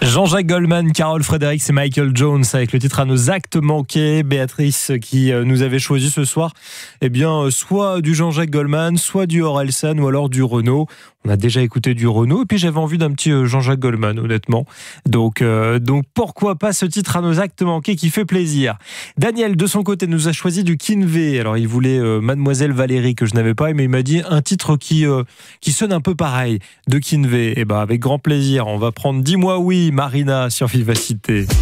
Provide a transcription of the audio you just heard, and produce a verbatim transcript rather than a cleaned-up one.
Jean-Jacques Goldman, Carole Frédéric et Michael Jones avec le titre à nos actes manqués. Béatrice qui nous avait choisi ce soir, eh bien, soit du Jean-Jacques Goldman, soit du Orelsan ou alors du Renaud. On a déjà écouté du Renaud et puis j'avais envie d'un petit Jean-Jacques Goldman, honnêtement. Donc, euh, donc pourquoi pas ce titre à nos actes manqués qui fait plaisir. Daniel, de son côté, nous a choisi du Kinvey. Alors, il voulait euh, Mademoiselle Valérie que je n'avais pas, mais il m'a dit un titre qui, euh, qui sonne un peu pareil de Kinvey. Et ben, avec grand plaisir, on va prendre Dis-moi oui, Marina sur Vivacité.